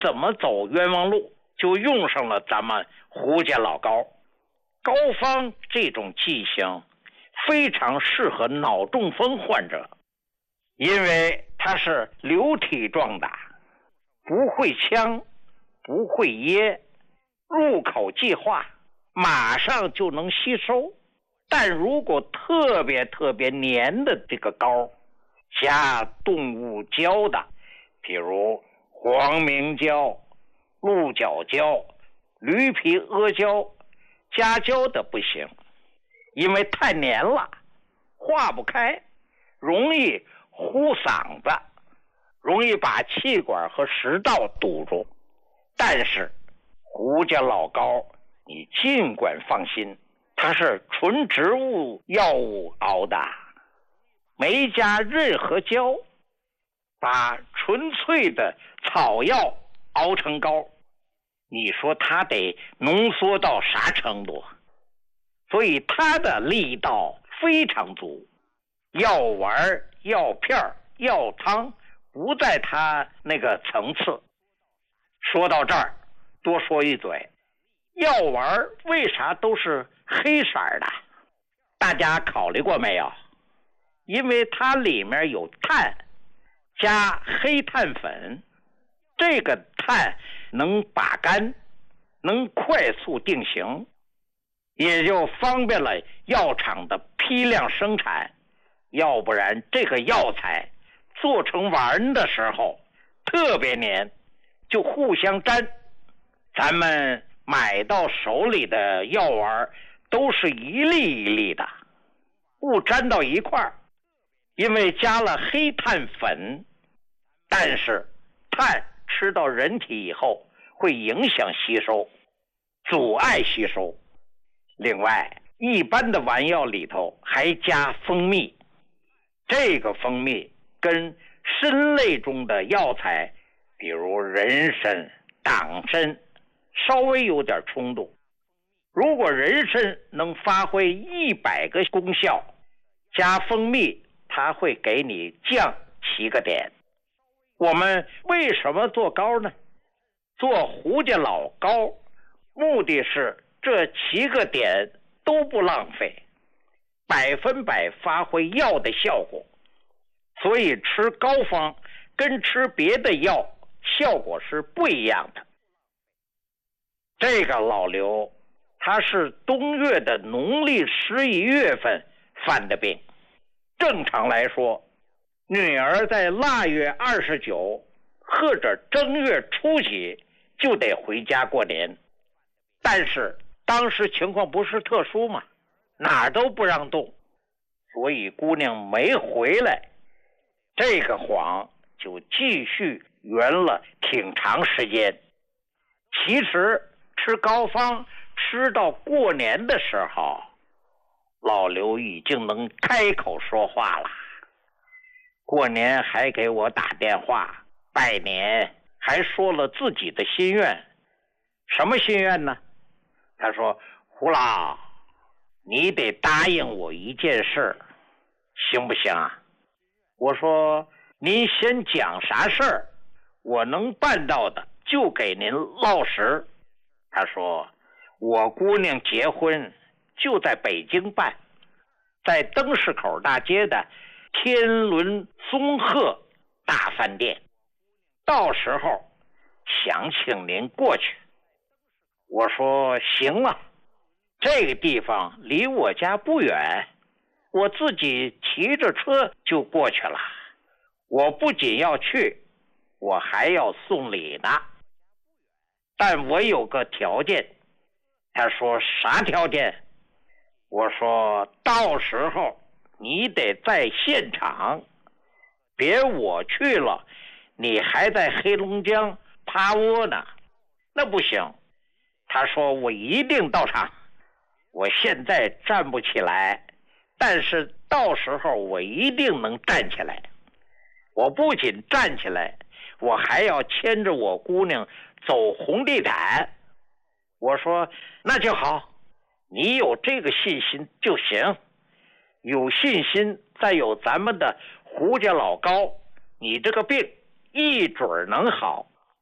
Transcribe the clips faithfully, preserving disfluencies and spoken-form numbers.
怎么走冤枉路，就用上了咱们胡家老高。膏方这种剂型非常适合脑中风患者，因为它是流体状的，不会呛，不会噎，入口即化，马上就能吸收。但如果特别特别黏的这个膏，加动物胶的，比如黄明胶、鹿角胶、驴皮阿胶，加胶的不行，因为太黏了，化不开，容易呼嗓子，容易把气管和食道堵住。但是胡家老膏你尽管放心，它是纯植物药物熬的，没加任何胶，把纯粹的草药熬成膏，你说它得浓缩到啥程度？所以它的力道非常足，药丸、药片、药汤不在它那个层次。说到这儿，多说一嘴，药丸为啥都是黑色的？大家考虑过没有？因为它里面有碳，加黑碳粉，这个碳能把干，能快速定型，也就方便了药厂的批量生产。要不然这个药材做成丸的时候特别黏，就互相粘。咱们买到手里的药丸都是一粒一粒的，不粘到一块儿，因为加了黑碳粉。但是碳吃到人体以后会影响吸收，阻碍吸收。另外，一般的丸药里头还加蜂蜜，这个蜂蜜跟参类中的药材，比如人参、党参，稍微有点冲突。如果人参能发挥一百个功效，加蜂蜜它会给你降七个点。我们为什么做膏呢？做胡家老膏，目的是这七个点都不浪费，百分百发挥药的效果。所以吃膏方跟吃别的药效果是不一样的。这个老刘他是冬月的农历十一月份犯的病。正常来说，女儿在腊月二十九或者正月初几就得回家过年，但是当时情况不是特殊嘛，哪儿都不让动，所以姑娘没回来。这个谎就继续圆了挺长时间。其实吃膏方吃到过年的时候，老刘已经能开口说话了。过年还给我打电话拜年，还说了自己的心愿。什么心愿呢？他说，胡老，你得答应我一件事，行不行啊？我说，您先讲啥事儿，我能办到的就给您落实。他说，我姑娘结婚就在北京办，在灯市口大街的天伦松鹤大饭店，到时候想请您过去。我说行啊，这个地方离我家不远，我自己骑着车就过去了。我不仅要去，我还要送礼呢。但我有个条件。他说啥条件？我说到时候你得在现场，别我去了你还在黑龙江趴窝呢，那不行。他说我一定到场。我现在站不起来，但是到时候我一定能站起来。我不仅站起来，我还要牵着我姑娘走红地毯。我说那就好，你有这个信心就行。有信心再有咱们的胡家老高，你这个病一准能好。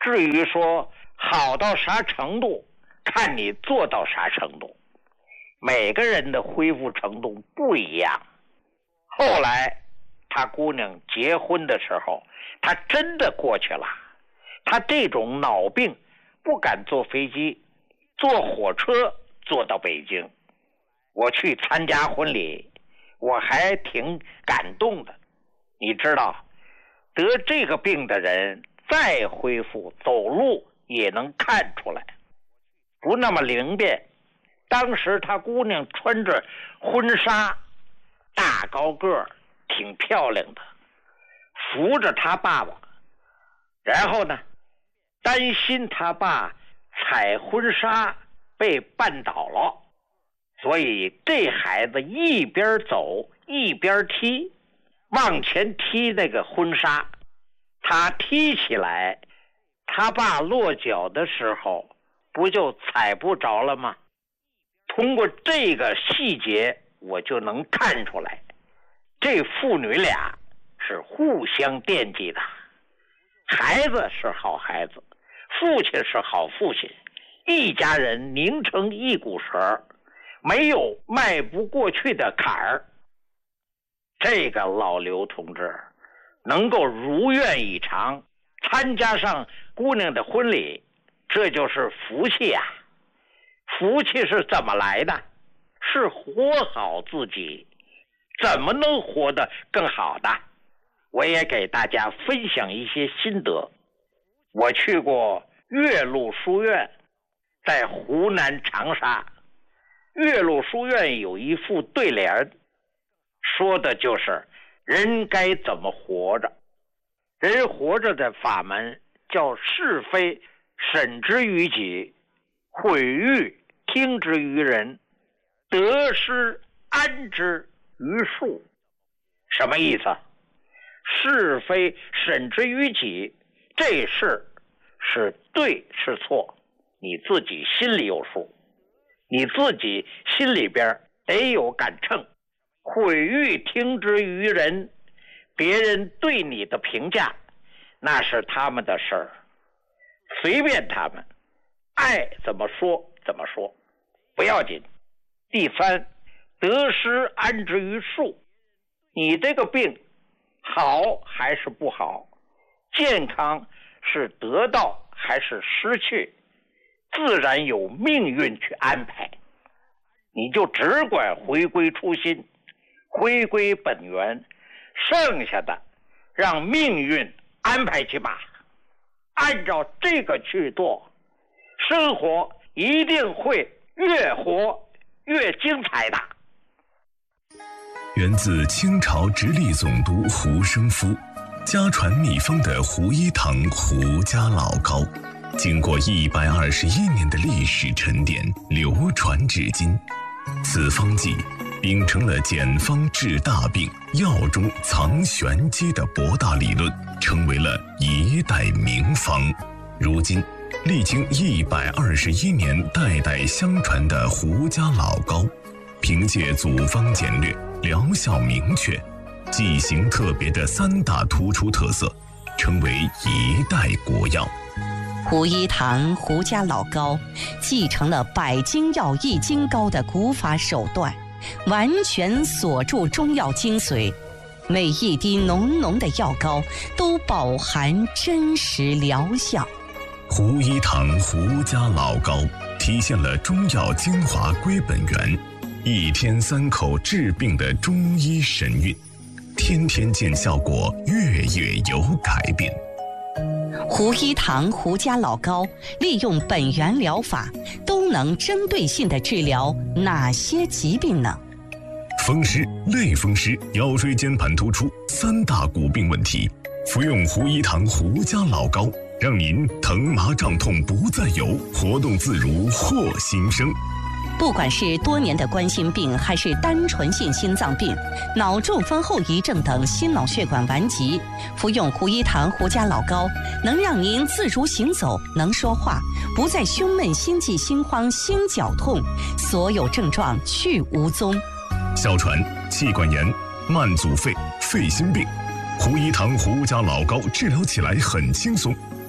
至于说好到啥程度，看你做到啥程度。每个人的恢复程度不一样。后来他姑娘结婚的时候，他真的过去了。他这种脑病不敢坐飞机，坐火车坐到北京。我去参加婚礼，我还挺感动的。你知道，得这个病的人再恢复走路也能看出来，不那么灵便。当时他姑娘穿着婚纱，大高个，挺漂亮的，扶着他爸爸，然后呢，担心他爸踩婚纱被绊倒了，所以这孩子一边走一边踢，往前踢那个婚纱，他踢起来，他爸落脚的时候不就踩不着了吗？通过这个细节，我就能看出来，这父女俩是互相惦记的。孩子是好孩子，父亲是好父亲，一家人拧成一股绳，没有迈不过去的坎儿。这个老刘同志能够如愿以偿参加上姑娘的婚礼，这就是福气呀、啊！福气是怎么来的？是活好自己，怎么能活得更好的？我也给大家分享一些心得。我去过岳麓书院，在湖南长沙。岳麓书院有一副对联，说的就是人该怎么活着。人活着的法门叫是非审之于己，毁誉听之于人，得失安之于数。什么意思？是非审之于己，这事是对是错，你自己心里有数，你自己心里边得有杆秤。毁誉听之于人，别人对你的评价那是他们的事儿，随便他们爱怎么说怎么说，不要紧。第三，得失安之于数，你这个病好还是不好，健康是得到还是失去，自然有命运去安排。你就只管回归初心，回归本源，剩下的让命运安排去吧。按照这个去做，生活一定会越活越精彩的。 源自清朝直隶总督胡生夫，家传秘方的胡一堂胡家老膏，经过一百二十一年的历史沉淀，流传至今。此方剂秉承了简方治大病、药中藏玄机的博大理论，成为了一代名方。如今历经一百二十一年代代相传的胡家老膏，凭借组方简略、疗效明确、剂型特别的三大突出特色，成为一代国药。 胡一堂胡家老膏继承了百金药益精膏的古法手段，完全锁住中药精髓，每一滴浓浓的药膏都饱含真实疗效。 胡一堂胡家老膏体现了中药精华归本源，一天三口治病的中医神韵，天天见效果，月月有改变。 胡一堂胡家老膏利用本源疗法，都能针对性地治疗哪些疾病呢？ 风湿、类风湿、腰椎间盘突出三大骨病问题，服用胡一堂胡家老膏，让您疼麻胀痛不再有，活动自如获新生。 不管是多年的冠心病，还是单纯性心脏病、脑中风后遗症等心脑血管顽疾，服用胡一堂胡家老膏，能让您自如行走，能说话，不再胸闷、心悸、心慌、心绞痛，所有症状去无踪。 哮喘、气管炎、慢阻肺、肺心病，胡一堂胡家老膏治疗起来很轻松，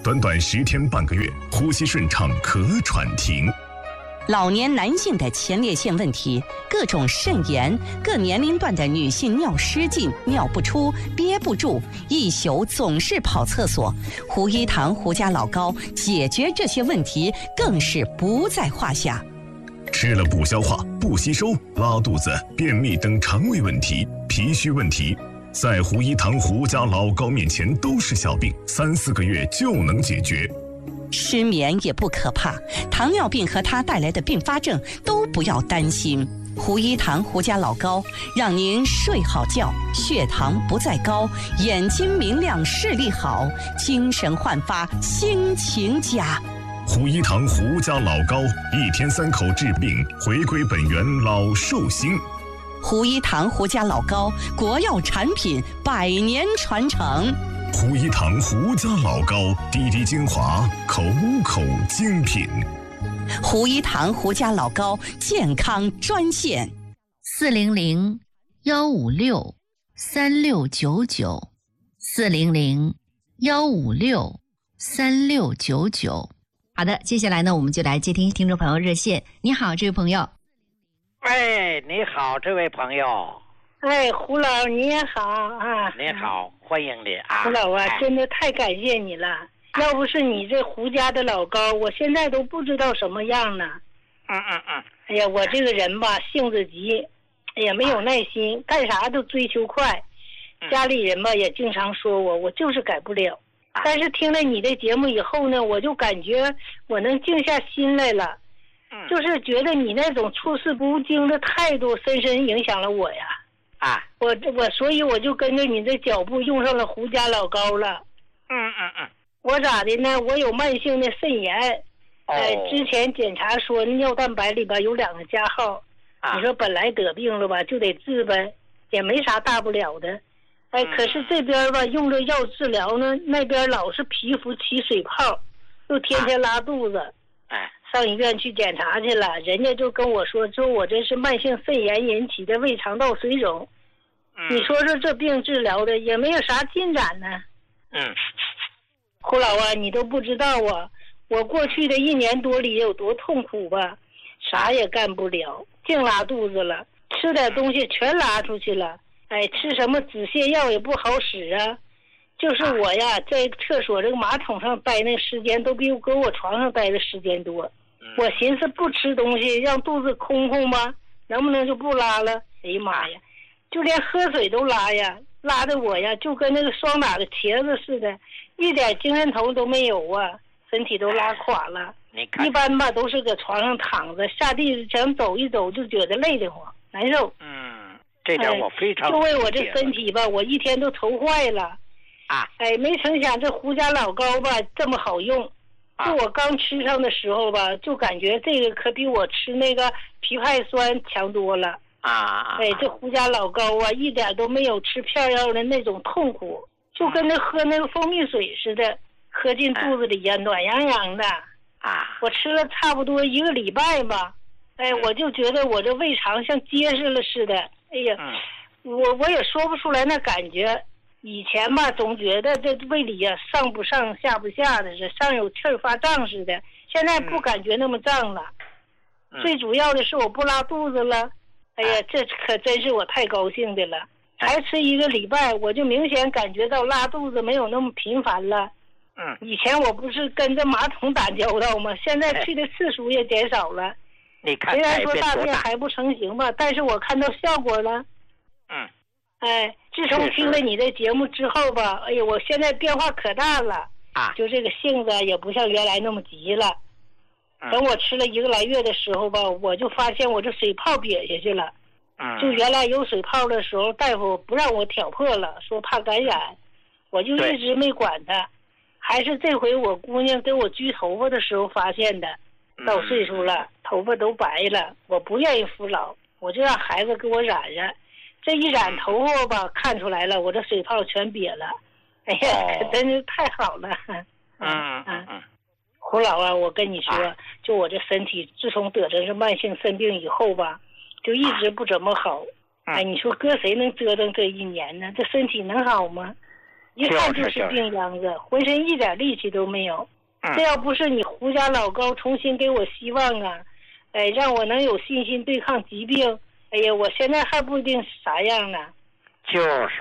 短短十天半个月，呼吸顺畅，可喘停。 老年男性的前列腺问题，各种肾炎，各年龄段的女性尿失禁、尿不出、憋不住，一宿总是跑厕所。胡一堂胡家老高解决这些问题更是不在话下。 吃了不消化、不吸收、拉肚子、便秘等肠胃问题、脾虚问题，在胡一堂胡家老高面前都是小病，三四个月就能解决。 失眠也不可怕，糖尿病和它带来的并发症都不要担心。胡一堂胡家老高让您睡好觉，血糖不再高，眼睛明亮，视力好，精神焕发，心情佳。 胡一堂胡家老高，一天三口治病，回归本源，老寿星。 胡一堂胡家老高，国药产品，百年传承。 胡一堂胡家老高，滴滴精华，口口精品。 胡一堂胡家老高健康专线： 四零零幺五六三六九九，四零零幺五六三六九九。好的，接下来呢，我们就来接听听众朋友热线。你好，这位朋友。 哎，你好，这位朋友。 哎，胡老你也好啊！ 你好，欢迎你啊！ 胡老啊， 哎、 真的太感谢你了。要不是你这胡家的老高，我现在都不知道什么样呢。 嗯嗯嗯。 哎呀，我这个人吧，性子急，也没有耐心，啊、干啥都追求快。家里人吧也经常说我，我就是改不了。啊、但是听了你的节目以后呢，我就感觉我能静下心来了。嗯。就是觉得你那种处事不惊的态度，深深影响了我呀。 啊， 我我所以我就跟着你的脚步用上了胡家老高了。 嗯嗯嗯。 我咋的呢？我有慢性的肾炎， 哦、 呃，之前检查说尿蛋白里边有两个加号，啊、你说本来得病了吧，就得治呗，也没啥大不了的。哎，嗯、可是这边吧用着药治疗呢，那边老是皮肤起水泡，又天天拉肚子。 哎、啊， 上医院去检查去了，人家就跟我说，说我这是慢性肾炎引起的胃肠道水肿。你说说这病治疗的也没有啥进展呢。 嗯， 胡老啊，你都不知道啊，我过去的一年多里有多痛苦吧，啥也干不了，净拉肚子了，吃点东西全拉出去了。哎，吃什么止泻药也不好使啊。就是我呀，在厕所这个马桶上待那时间都比我搁我床上待的时间多。我寻思不吃东西让肚子空空吧，能不能就不拉了？哎呀妈呀！就连喝水都拉呀，拉的我呀就跟那个双打的茄子似的，一点精神头都没有啊，身体都拉垮了。 你看， 一般吧都是搁床上躺着，下地想走一走就觉得累得慌，难受。 嗯，这点我非常、 哎、就为我这身体吧，我一天都愁坏了。 啊， 哎，没成想这胡家老高吧这么好用。 啊、 就我刚吃上的时候吧，就感觉这个可比我吃那个枇杷酸强多了。 啊， 哎，这胡家老高啊，一点都没有吃片药的那种痛苦，就跟那喝那个蜂蜜水似的，喝进肚子里呀，暖洋洋的。 啊， 我吃了差不多一个礼拜吧，哎，我就觉得我这胃肠像结实了似的。哎呀，我我也说不出来那感觉。以前吧，总觉得这胃里呀上不上下不下的，是上有气儿发胀似的。现在不感觉那么胀了，最主要的是我不拉肚子了。哎呀，这可真是我太高兴的了！才吃一个礼拜，我就明显感觉到拉肚子没有那么频繁了。 嗯， 以前我不是跟着马桶打交道吗？现在去的次数也减少了。 你看， 虽然说大便还不成形吧，但是我看到效果了。 嗯， 哎，自从听了你的节目之后吧，哎呀，我现在变化可大了啊！ 就这个性子也不像原来那么急了。等我吃了一个来月的时候吧，我就发现我这水泡瘪下去了。 嗯， 就原来有水泡的时候，大夫不让我挑破了，说怕感染，我就一直没管它。还是这回我姑娘给我焗头发的时候发现的。到岁数了，头发都白了，我不愿意服老，我就让孩子给我染染。这一染头发吧，看出来了，我这水泡全瘪了。哎呀，可真是太好了。 嗯嗯嗯。 胡老啊，我跟你说，就我这身体，自从得这是慢性肾病以后吧，就一直不怎么好。哎，你说搁谁能折腾这一年呢？这身体能好吗？ 一看就是病秧子，浑身一点力气都没有。 嗯、 这要不是你胡家老高重新给我希望啊，哎，让我能有信心对抗疾病，哎呀，我现在还不一定啥样呢。 就是。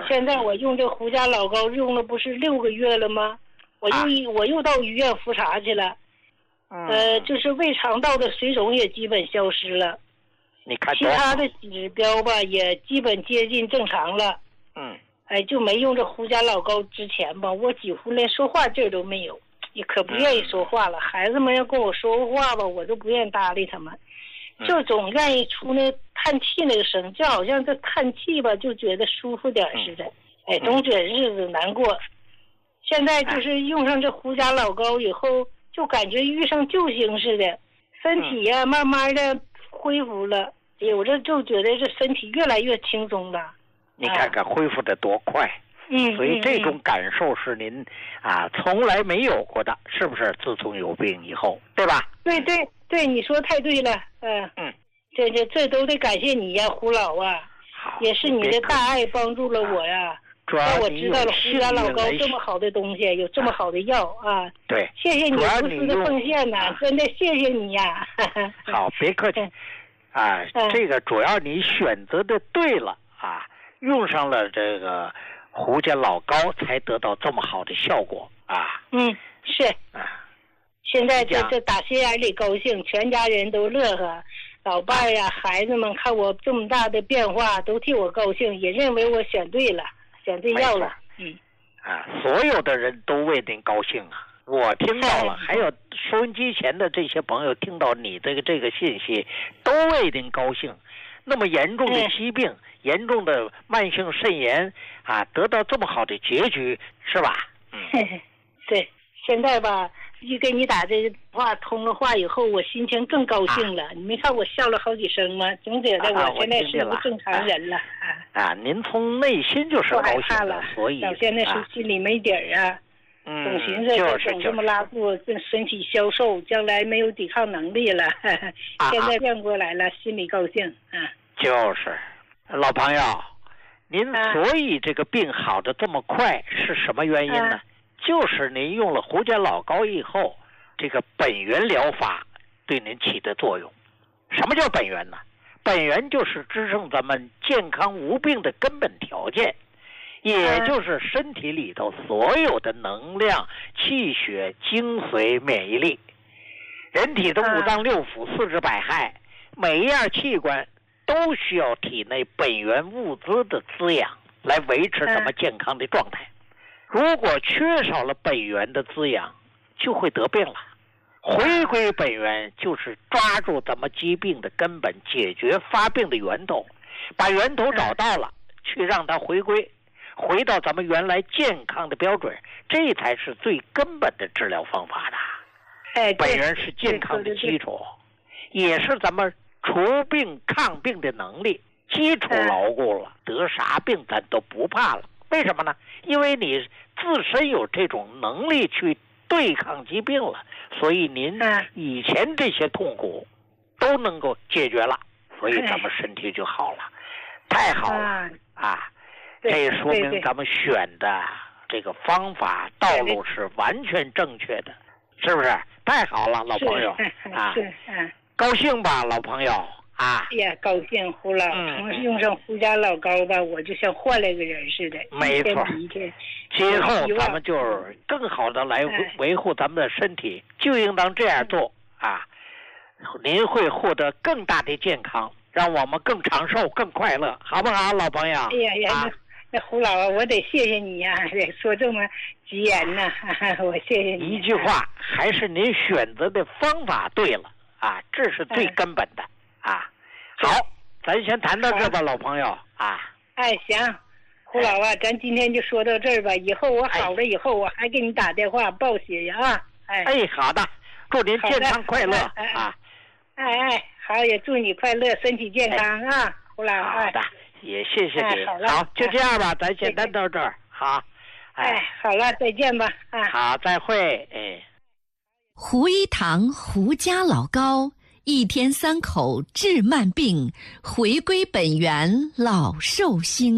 现在我用这胡家老高用了不是六个月了吗？我又一、啊、我又到医院复查去了， 嗯、 呃，就是胃肠道的水肿也基本消失了。 你看， 其他的指标吧也基本接近正常了。 嗯。 哎，就没用这胡家老高之前吧，我几乎连说话劲儿都没有。也可不愿意说话了，嗯、孩子们要跟我说话吧，我都不愿意搭理他们，嗯、就总愿意出那叹气那个声，就好像这叹气吧，就觉得舒服点似的。嗯、哎，总觉得日子难过。现在就是用上这胡家老高以后，就感觉遇上救星似的，身体呀、啊、慢慢的恢复了。哎呦，我这就觉得这身体越来越轻松了。 你看看恢复的多快！ 嗯， 所以这种感受是您啊从来没有过的，是不是？自从有病以后，对吧？ 对对对，你说太对了，嗯、呃、 嗯， 这这这都得感谢你呀，胡老啊，也是你的大爱帮助了我呀，让我知道了胡家老高这么好的东西，有这么好的药啊。 对， 谢谢你无私的奉献呐、啊，真的谢谢你呀。 好，别客气，啊， 嗯、 这个主要你选择的对了啊，用上了这个。胡家老高才得到这么好的效果啊！ 嗯，是啊。 现在这这打心眼里高兴，全家人都乐呵，老伴儿呀、孩子们看我这么大的变化，都替我高兴，也认为我选对了，选对药了。嗯。 啊，所有的人都为您高兴啊！我听到了，还有收音机前的这些朋友听到你这个这个信息，都为您高兴。那么严重的疾病、嗯、严重的慢性肾炎啊，得到这么好的结局，是吧？嗯， 对。现在吧，一跟你打这话通了话以后，我心情更高兴了。啊、你没看我笑了好几声吗？总觉得我现在是个正常人了。 啊，啊您从内心就是高兴的，所以早现在是心里没底儿啊。 嗯， 总寻思这总这么拉肚子，身体消瘦，将来没有抵抗能力了。呵呵啊、 现在变过来了，心里高兴啊。 就是，老朋友，您所以这个病好的这么快，是什么原因呢？啊、就是您用了胡家老高以后，这个本源疗法对您起的作用。什么叫本源呢？本源就是支撑咱们健康无病的根本条件。也就是身体里头所有的能量、气血、精髓、免疫力，人体的五脏六腑、四肢百骸，每一样器官都需要体内本源物资的滋养来维持咱们健康的状态。如果缺少了本源的滋养，就会得病了。回归本源就是抓住咱们疾病的根本，解决发病的源头，把源头找到了，去让它回归。回到咱们原来健康的标准，这才是最根本的治疗方法的。 哎， 本源是健康的基础，也是咱们除病抗病的能力。基础牢固了，得啥病咱都不怕了。为什么呢？因为你自身有这种能力去对抗疾病了，所以您以前这些痛苦都能够解决了，所以咱们身体就好了。太好了啊！这说明咱们选的这个方法道路是完全正确的，是不是？太好了，老朋友啊！ 是，嗯， 高兴吧，老朋友啊！ 哎呀，高兴，胡老，从用上胡家老高吧，我就像换了个人似的。 没错，今后咱们就是更好的来维护咱们的身体，就应当这样做啊！您会获得更大的健康，让我们更长寿、更快乐，好不好，老朋友？ 哎呀呀！啊那胡老啊，我得谢谢你呀、啊，说这么吉言呢、啊，我谢谢你。 一句话，还是您选择的方法对了啊，这是最根本的、嗯、啊。好，咱先谈到这吧，老朋友啊。 哎，行，胡老啊，咱今天就说到这儿吧。以后我好了以后，我还给你打电话报喜呀啊。哎， 哎，好的，祝您健康快乐啊。 哎哎，好，也祝你快乐，身体健康啊，哎、胡老。 好的。也谢谢你， 哎、 好，就这样吧，咱先谈到这儿，好， 哎，哎，好了，再见吧，啊， 好，再会，哎。 胡一堂胡家老高，一天三口治慢病，回归本源老寿星。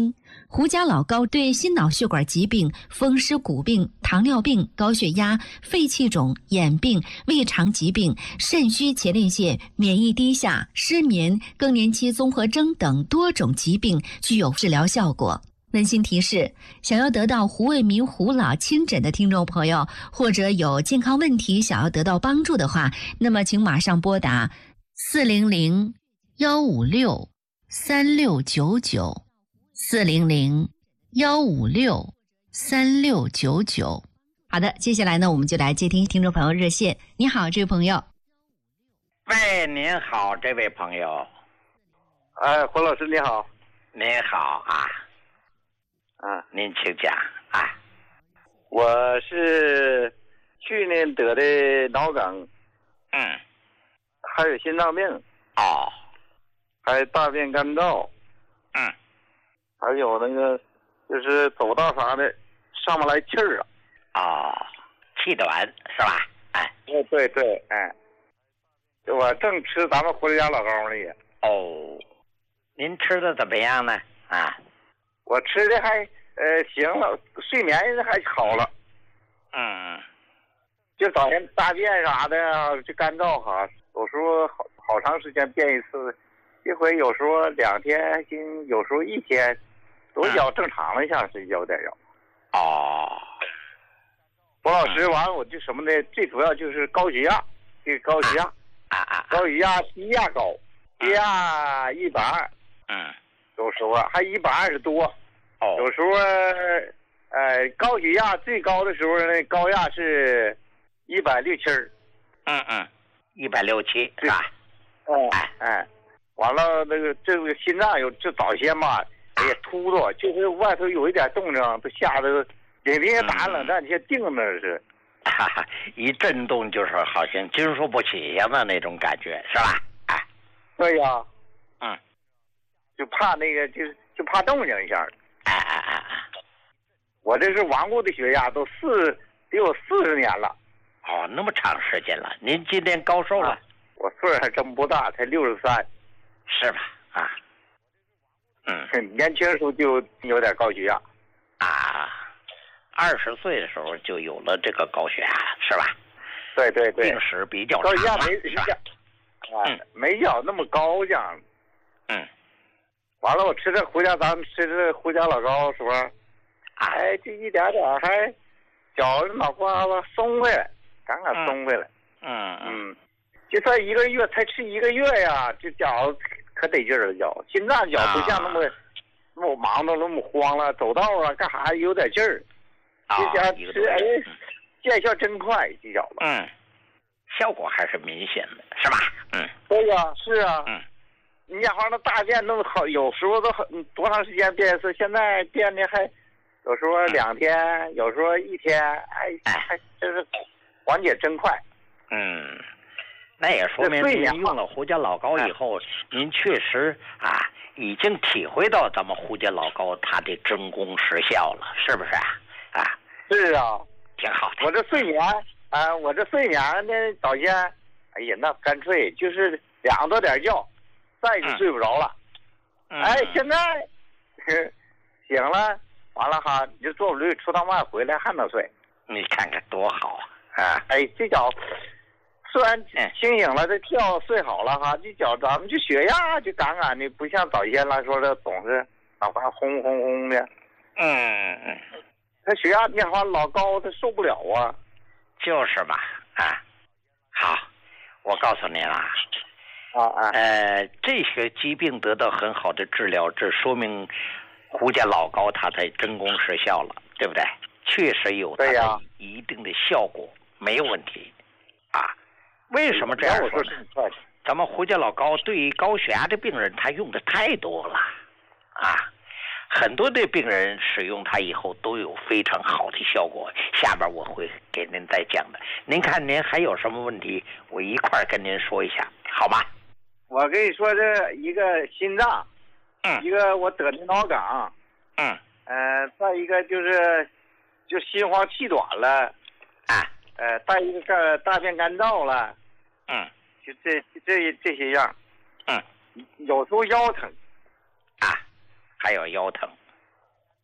胡家老高对心脑血管疾病、风湿骨病、糖尿病、高血压、肺气肿、眼病、胃肠疾病、肾虚前列腺、免疫低下、失眠、更年期综合征等多种疾病具有治疗效果。温馨提示：想要得到胡卫民胡老亲诊的听众朋友，或者有健康问题想要得到帮助的话，那么请马上拨打四零零幺五六三六九九。四零零幺五六三六九九。好的，接下来呢，我们就来接听听众朋友热线。你好，这位朋友。 喂，您好，这位朋友。 哎，胡老师你好。 您好啊。 啊， 您请讲啊。 我是去年得的脑梗， 嗯， 还有心脏病， 哦， 还有大便干燥， 嗯。 还有那个，就是走道啥的上不来气儿啊。 哦，气短是吧？哎， 对对对，哎，我正吃咱们胡家老高呢也。 哦，您吃的怎么样呢？啊， 我吃的还呃行了，睡眠还好了。 嗯， 就早晨大便啥的就干燥哈，有时候好好长时间便一次，一回有时候两天还行，有时候一天。左脚正常了一下是有点要。 哦， 胡老师，完了我就什么呢？最主要就是高血压，这个高血压， 啊啊， 高血压低压高，低压一百二， 嗯， 有时候还一百二十多， 哦， 有时候呃高血压最高的时候呢，高压是一百六七， 嗯嗯，一百六七是吧？ 哎哎，完了那个这个心脏有这早先吧。哎呀，突突，就是外头有一点动静，都吓得领兵打冷战，先定那是， 哈哈，一震动就是好像经受不起呀的那种感觉，是吧？哎， 对呀， 嗯， 就怕那个，就就怕动静一下。 哎哎哎哎， 我这是顽固的血压，都四得有四十年了。 哦，那么长时间了，您今年高寿了？ 啊、我岁数还真不大，才六十三。 是吧？啊。嗯， 年轻时候就有点高血压， 啊，二十岁的时候就有了这个高血压，是吧？ 对对对， 病史比较长，高血压没是吧？ 啊，嗯、没要那么高这样。 嗯， 完了，我吃这胡家，咱们吃这胡家老高时候，哎，就一点点还脚脑瓜子松回来，刚刚松回来。 嗯嗯，就算一个月才吃一个月呀，这脚。可得劲儿了，脚心脏脚不像那么、啊、那么忙的那么慌了，走道啊干啥有点劲儿。 啊， 这家吃哎，见效真快，这脚子。 嗯，效果还是明显的，是吧？嗯， 对呀、啊，是啊。 嗯， 你家伙那大便那么好，有时候都很多长时间便一次，现在便的还有时候两天，嗯、有时候一天，哎，还真是缓解真快。 嗯。那也说明您用了胡家老高以后，您确实啊已经体会到咱们胡家老高它的真功实效了，是不是啊？啊， 是啊， 挺好的。 我这睡眠啊，我这睡眠呢，早先，哎呀，那干脆就是两多点觉，再就睡不着了。 嗯、 哎，现在醒了，完了哈，你就坐不溜出趟外回来还能睡。 你看看多好啊！啊， 哎，这脚。虽然清醒了，这觉睡好了哈，这脚咱们就血压就杠杠的，不像早先来说的总是脑瓜轰轰轰的。 嗯嗯， 他血压变化老高，他受不了啊。 就是吧，啊，好，我告诉您啊， 啊啊， 呃，这些疾病得到很好的治疗，这说明胡家老高他才真功实效了，对不对？确实有它的一定的效果，没有问题啊。为什么这样说呢？咱们胡家老高对于高血压的病人，他用的太多了，啊，很多的病人使用它以后都有非常好的效果。下边我会给您再讲的。您看您还有什么问题，我一块跟您说一下，好吗？ 我跟你说，这一个心脏， 嗯， 一个我得的脑梗， 嗯， 呃，再一个就是就心慌气短了， 啊。 呃，再一个干大便干燥了， 嗯， 就这这这些样， 嗯， 有时候腰疼， 啊，还有腰疼，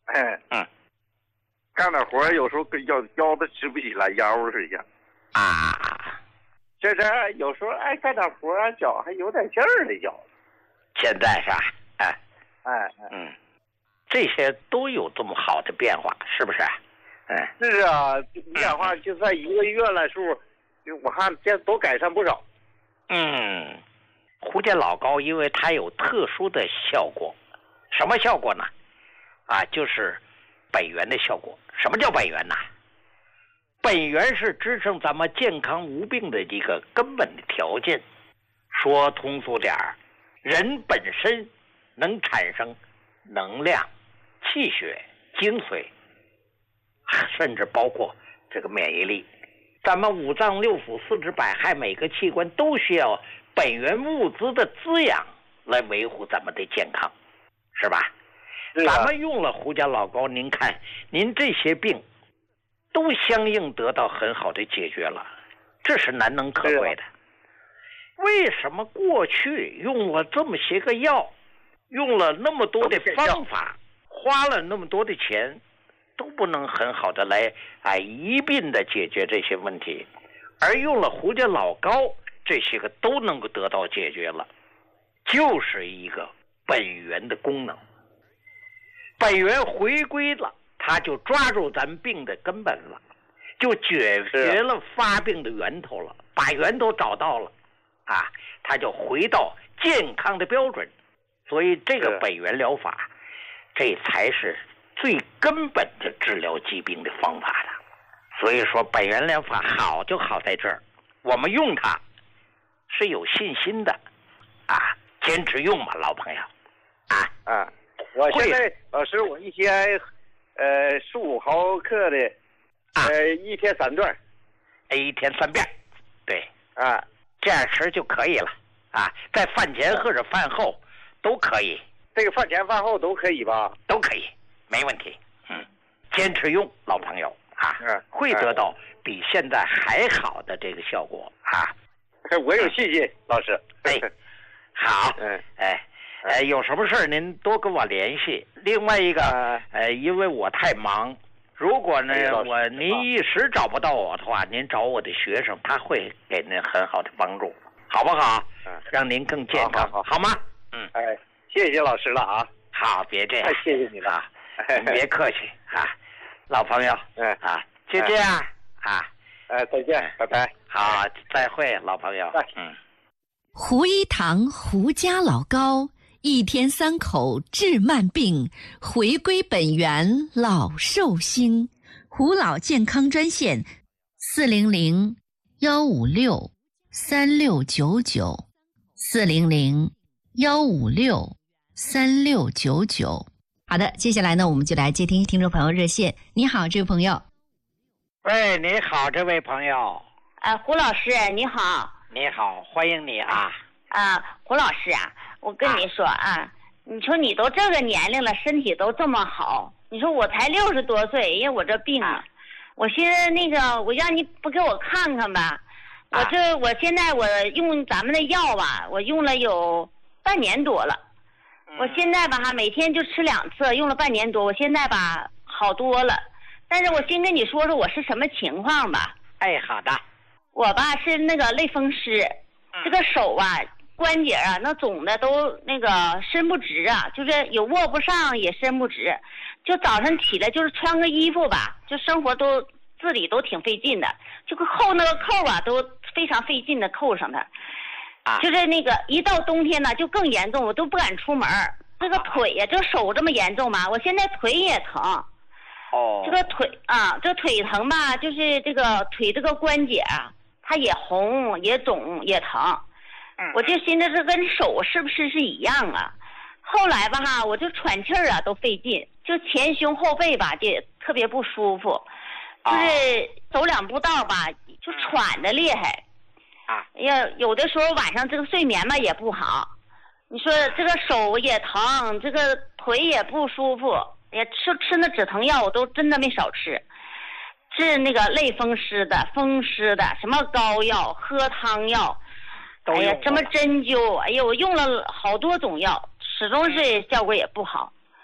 哎， 嗯， 干点活有时候跟腰腰子直不起来，腰似的。 啊， 这这有时候哎干点活脚还有点劲儿的脚。 现在是吧？哎， 哎哎， 嗯，这些都有这么好的变化，是不是？哎， 是啊，你讲话就在一个月来数，我看这都改善不少。 嗯，胡家老高因为它有特殊的效果，什么效果呢？啊，就是本源的效果。什么叫本源呢？本源是支撑咱们健康无病的一个根本的条件。说通俗点儿，人本身能产生能量、气血、精髓，甚至包括这个免疫力。咱们五脏六腑、四肢百骸，每个器官都需要本源物质的滋养来维护咱们的健康，是吧？ 是啊， 咱们用了胡家老高，您看，您这些病都相应得到很好的解决了，这是难能可贵的。为什么过去用了这么些个药，用了那么多的方法，花了那么多的钱，都不能很好的来哎一并的解决这些问题，而用了胡家老高，这些个都能够得到解决了，就是一个本源的功能。本源回归了，他就抓住咱病的根本了，就解决了发病的源头了，把源头找到了啊，他就回到健康的标准。所以这个本源疗法，这才是最根本的治疗疾病的方法了。所以说本源疗法好就好在这儿，我们用它是有信心的啊，坚持用吧，老朋友啊啊。我现在老师，我一天呃十五毫克的，呃一天三段， 一天三遍，对啊， 这样吃就可以了啊，在饭前或者饭后都可以。 这个饭前饭后都可以吧？ 都可以，没问题。嗯，坚持用，老朋友啊， 嗯， 会得到比现在还好的这个效果啊。 我有信心，老师。 哎，好， 嗯， 哎。呃，有什么事儿您多跟我联系。另外一个，呃，因为我太忙，如果呢我您一时找不到我的话，您找我的学生，他会给您很好的帮助，好不好？ 嗯， 让您更健康， 好, 好, 好, 好吗？嗯， 哎，谢谢老师了啊。 好，别这样， 太谢谢你了， 您别客气啊，老朋友， 嗯啊，就这样啊， 哎，再见，拜拜。 好，再会，老朋友。嗯， 胡一堂胡家老高。一天三口治慢病，回归本源老寿星。胡老健康专线：四零零幺五六三六九九，四零零幺五六三六九九。好的，接下来呢，我们就来接听听众朋友热线。你好，这位朋友。 喂，你好，这位朋友。 呃，胡老师，你好。 你好，欢迎你啊。 啊，胡老师啊。我跟你说啊，你说你都这个年龄了，身体都这么好，你说我才六十多岁，因为我这病啊，我寻思那个，我让你不给我看看吧？我这我现在我用咱们的药吧，我用了有半年多了，我现在吧哈每天就吃两次，用了半年多，我现在吧好多了。但是我先跟你说说我是什么情况吧。 哎，好的。 我吧是那个类风湿，这个手啊。关节啊，那肿的都那个伸不直啊，就是有握不上也伸不直，就早上起来就是穿个衣服吧，就生活都自理都挺费劲的，就扣那个扣啊都非常费劲的扣上它，啊，就是那个一到冬天呢就更严重，我都不敢出门。这个腿呀、啊，这个手这么严重吗？我现在腿也疼。 哦。 这个腿啊，这腿疼吧，就是这个腿这个关节啊，它也红也肿也疼。我就寻思这跟手是不是是一样啊？后来吧哈，我就喘气儿啊都费劲，就前胸后背吧就特别不舒服，就是走两步道吧就喘的厉害。 啊， 呀，有的时候晚上这个睡眠吧也不好，你说这个手也疼，这个腿也不舒服，也吃吃那止疼药我都真的没少吃，治那个类风湿的、风湿的，什么膏药、喝汤药。哎呀，什么针灸，哎呀，我用了好多种药，始终是效果也不好。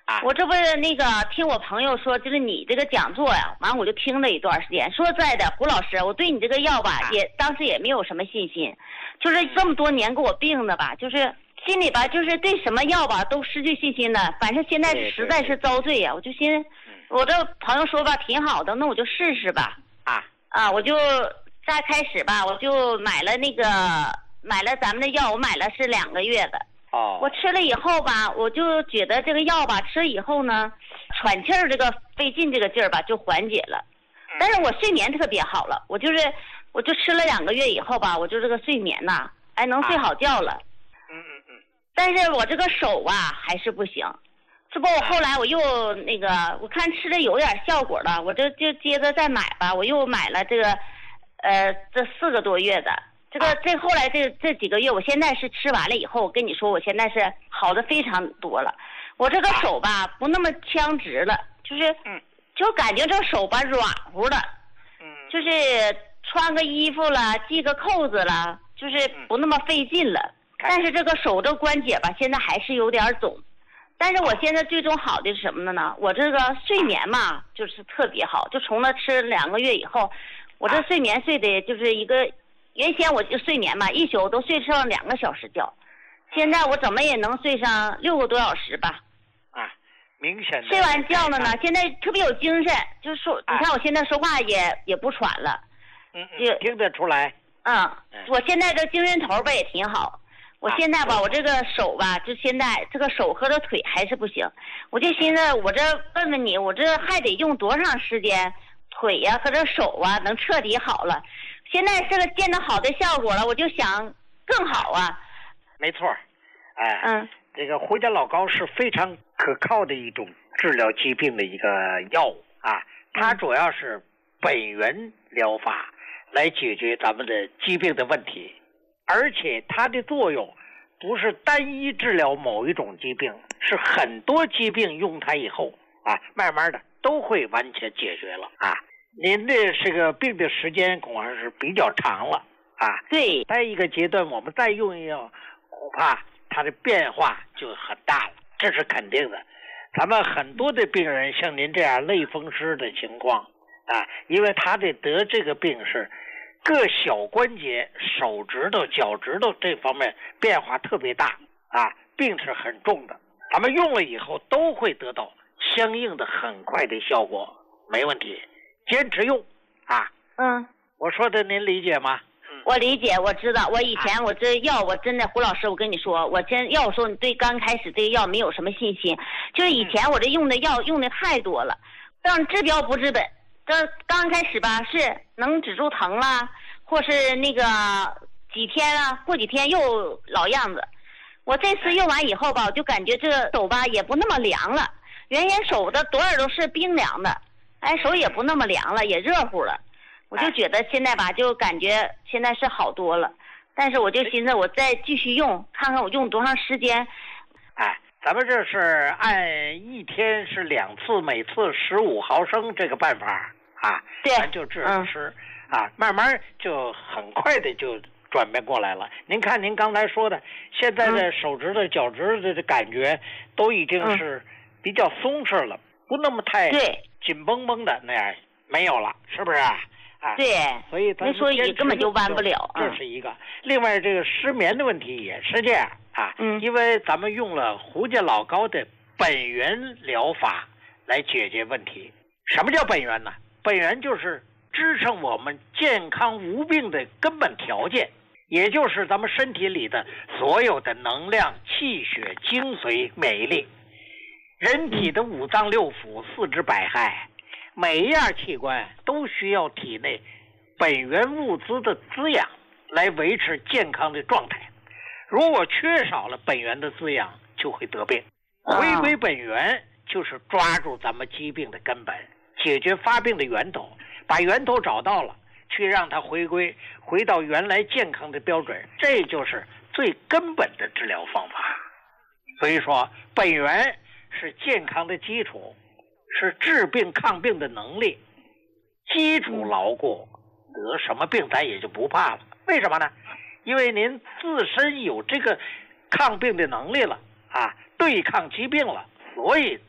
啊， 我这不是那个听我朋友说，就是你这个讲座呀，完我就听了一段时间。说实在的，胡老师，我对你这个药吧， 啊、 也当时也没有什么信心，就是这么多年给我病的吧，就是心里吧，就是对什么药吧都失去信心了。反正现在实在是遭罪呀，我就寻思，我这朋友说吧挺好的，那我就试试吧。 啊啊，我就再开始吧，我就买了那个买了咱们的药，我买了是两个月的。 哦， 我吃了以后吧，我就觉得这个药吧，吃了以后呢，喘气儿这个费劲这个劲儿吧就缓解了，但是我睡眠特别好了，我就是我就吃了两个月以后吧，我就这个睡眠呐，哎能睡好觉了。 嗯嗯嗯。 但是我这个手吧还是不行，这不我后来我又那个我看吃的有点效果了，我这就接着再买吧，我又买了这个，呃这四个多月的。这个这后来这这几个月，我现在是吃完了以后，我跟你说，我现在是好的非常多了。我这个手吧不那么僵直了，就是就感觉这手吧软乎的，就是穿个衣服了，系个扣子了，就是不那么费劲了。但是这个手这关节吧，现在还是有点肿。但是我现在最终好的是什么呢？我这个睡眠嘛，就是特别好。就从那吃两个月以后，我这睡眠睡的就是一个。原先我就睡眠嘛，一宿都睡上两个小时觉，现在我怎么也能睡上六个多小时吧。 啊，明显的。 睡完觉了呢，现在特别有精神，就是说，你看我现在说话也也不喘了。 嗯嗯，听得出来。 嗯，我现在这精神头吧也挺好。我现在吧，我这个手吧，就现在这个手和这腿还是不行，我就寻思，我这问问你，我这还得用多长时间，腿呀、啊、和这手啊能彻底好了？现在这个见到好的效果了，我就想更好啊。 没错，哎， 嗯， 这个胡家老膏是非常可靠的一种治疗疾病的一个药物啊，它主要是本源疗法来解决咱们的疾病的问题，而且它的作用不是单一治疗某一种疾病，是很多疾病用它以后啊，慢慢的都会完全解决了啊。您的这个病的时间恐怕是比较长了啊。 对， 在一个阶段我们再用药，恐怕它的变化就很大了，这是肯定的。咱们很多的病人像您这样类风湿的情况啊，因为他的得这个病是各小关节、手指头、脚趾头这方面变化特别大啊，病是很重的。咱们用了以后都会得到相应的很快的效果，没问题。坚持用啊。 嗯， 我说的您理解吗？ 我理解，我知道。我以前我这药，我真的胡老师，我跟你说，我真要说你对刚开始这个药没有什么信心，就是以前我这用的药用的太多了，让治标不治本。这刚开始吧，是能止住疼啦，或是那个几天啊，过几天又老样子。我这次用完以后吧，我就感觉这个手吧也不那么凉了，原先手的多少都是冰凉的。哎，手也不那么凉了，也热乎了，我就觉得现在吧，就感觉现在是好多了。但是我就寻思，我再继续用，看看我用多长时间。 哎，咱们这是按一天是两次，每次十五毫升这个办法啊， 对， 咱就治吃、嗯、啊，慢慢就很快的就转变过来了。您看您刚才说的，现在的手指头、脚趾头的感觉都已经是比较松弛了，不那么太对。 紧绷绷的那样没有了，是不是啊？啊， 对， 所以咱说你根本就弯不了。 这是一个。另外，这个失眠的问题也是这样啊， 嗯， 因为咱们用了胡家老膏的本源疗法来解决问题。什么叫本源呢？本源就是支撑我们健康无病的根本条件，也就是咱们身体里的所有的能量、气血、精髓、免疫力。人体的五脏六腑、四肢百骸，每一样器官都需要体内本源物资的滋养来维持健康的状态。如果缺少了本源的滋养，就会得病。回归本源就是抓住咱们疾病的根本，解决发病的源头，把源头找到了，去让它回归回到原来健康的标准，这就是最根本的治疗方法。所以说，本源是健康的基础，是治病抗病的能力。基础牢固，得什么病咱也就不怕了。为什么呢？因为您自身有这个抗病的能力了啊，对抗疾病了，所以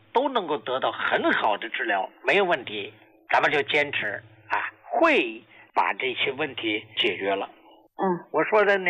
都能够得到很好的治疗，没有问题。咱们就坚持啊，会把这些问题解决了。 嗯， 我说的呢。